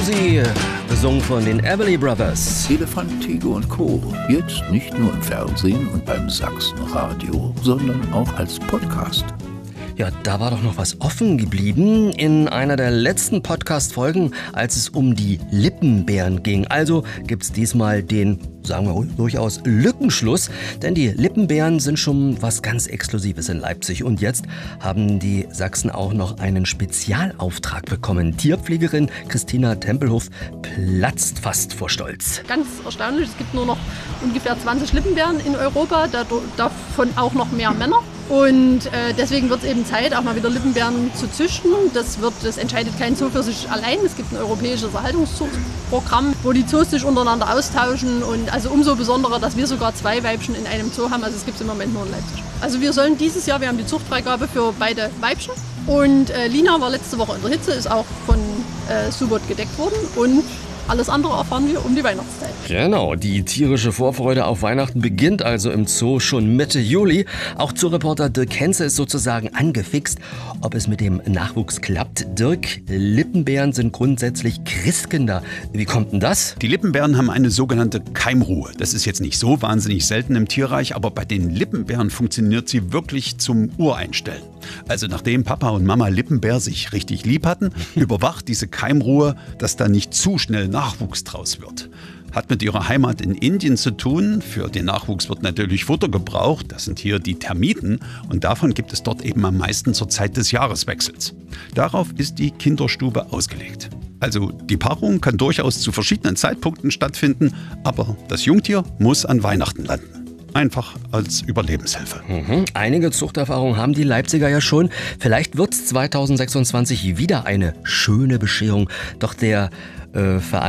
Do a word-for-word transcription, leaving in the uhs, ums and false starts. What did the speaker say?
Susi, gesungen von den Everly Brothers. Elefant, Tiger und Co. Jetzt nicht nur im Fernsehen und beim Sachsenradio, sondern auch als Podcast. Ja, da war doch noch was offen geblieben in einer der letzten Podcast-Folgen, als es um die Lippenbeeren ging. Also gibt's diesmal den, sagen wir durchaus, Lückenschluss, denn die Lippenbeeren sind schon was ganz Exklusives in Leipzig. Und jetzt haben die Sachsen auch noch einen Spezialauftrag bekommen. Tierpflegerin Christina Tempelhof platzt fast vor Stolz. Ganz erstaunlich, es gibt nur noch ungefähr zwanzig Lippenbeeren in Europa, davon auch noch mehr Männer. Und äh, deswegen wird es eben Zeit, auch mal wieder Lippenbeeren zu züchten. Das, wird, das entscheidet kein Zoo für sich allein. Es gibt ein europäisches Erhaltungszuchtprogramm, wo die Zoos sich untereinander austauschen. Und also umso besonderer, dass wir sogar zwei Weibchen in einem Zoo haben. Also es gibt es im Moment nur in Leipzig. Also wir sollen dieses Jahr, wir haben die Zuchtfreigabe für beide Weibchen. Und äh, Lina war letzte Woche in der Hitze, ist auch von äh, Subot gedeckt worden. Und alles andere erfahren wir um die Weihnachtszeit. Genau, die tierische Vorfreude auf Weihnachten beginnt also im Zoo schon Mitte Juli. Auch Zooreporter Dirk Henze ist sozusagen angefixt, ob es mit dem Nachwuchs klappt. Dirk, Lippenbeeren sind grundsätzlich Christkinder. Wie kommt denn das? Die Lippenbeeren haben eine sogenannte Keimruhe. Das ist jetzt nicht so wahnsinnig selten im Tierreich, aber bei den Lippenbeeren funktioniert sie wirklich zum Ureinstellen. Also nachdem Papa und Mama Lippenbär sich richtig lieb hatten, überwacht diese Keimruhe, dass da nicht zu schnell Nachwuchs draus wird. Hat mit ihrer Heimat in Indien zu tun. Für den Nachwuchs wird natürlich Futter gebraucht. Das sind hier die Termiten. Und davon gibt es dort eben am meisten zur Zeit des Jahreswechsels. Darauf ist die Kinderstube ausgelegt. Also die Paarung kann durchaus zu verschiedenen Zeitpunkten stattfinden, aber das Jungtier muss an Weihnachten landen. Einfach als Überlebenshilfe. Mhm. Einige Zuchterfahrungen haben die Leipziger ja schon. Vielleicht wird es zweitausendsechsundzwanzig wieder eine schöne Bescherung. Doch der äh, Verein